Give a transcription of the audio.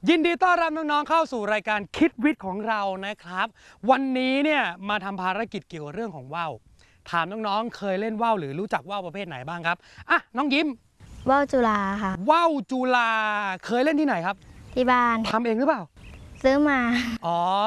ยินดีต้อนรับน้องๆเข้าสู่รายการคิดวิทย์ของเรานะครับวันนี้เนี่ยมาทำภารกิจเกี่ยวกับเรื่องของว่าวถามน้องๆเคยเล่นว่าวหรือรู้จักว่าวประเภทไหนบ้างครับอ่ะน้องยิ้มว่าวจุฬาค่ะว่าวจุฬาเคยเล่นที่ไหนครับที่บ้านทำเองหรือเปล่าซื้อมาอ๋อ